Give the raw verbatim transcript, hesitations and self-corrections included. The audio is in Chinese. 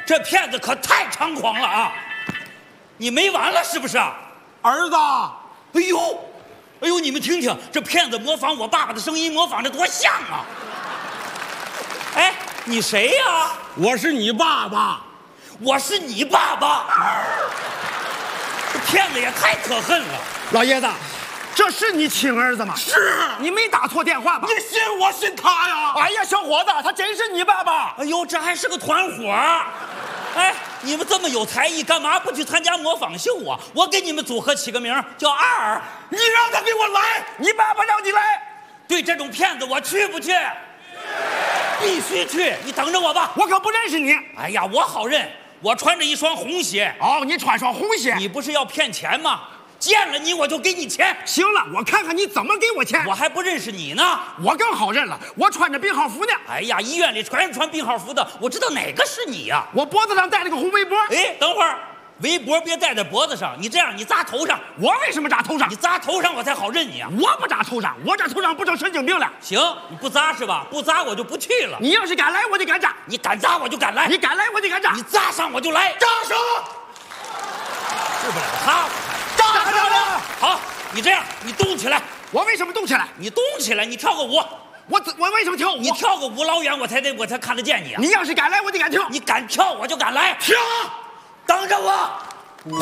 这骗子可太猖狂了啊！你没完了是不是？ 儿子， 哎呦，哎呦，你们听听，这骗子模仿我爸爸的声音，模仿的多像啊！哎，你谁呀？ 我是你爸爸， 我是你爸爸。这骗子也太可恨了！ 老爷子，这是你亲儿子吗？ 是， 你没打错电话吧？ 你信我信他呀？ 哎呀，小伙子，他真是你爸爸！ 哎呦，这还是个团伙儿！哎，你们这么有才艺，干嘛不去参加模仿秀啊？我给你们组合起个名叫二。 你让他给我来， 你爸爸让你来。 对这种骗子，我去不去？必须去！你等着我吧。 我可不认识你。 哎呀，我好认，我穿着一双红鞋。 哦，你穿双红鞋。 你不是要骗钱吗？见了你我就给你钱。 行了，我看看你怎么给我钱。 我还不认识你呢。 我更好认了，我穿着病号服呢。 哎呀，医院里全是穿病号服的，我知道哪个是你呀。 我脖子上戴了个红围脖。 哎，等会儿，围脖别戴在脖子上，你这样你扎头上。 我为什么扎头上？ 你扎头上我才好认你啊。 我不扎头上，我这头上不成神经病了。 行，你不扎是吧？不扎我就不去了。 你要是敢来，我就敢扎； 你敢扎我就敢来； 你敢来，我就敢扎。 你扎上我就来。 扎上！ 治不了他。 扎上了。 好，你这样，你动起来。 我为什么动起来？ 你动起来，你跳个舞。 我我为什么跳舞？ 你跳个舞老远我才得我才看得见你啊。 你要是敢来，我就敢跳； 你敢跳我就敢来。 跳， 等着我。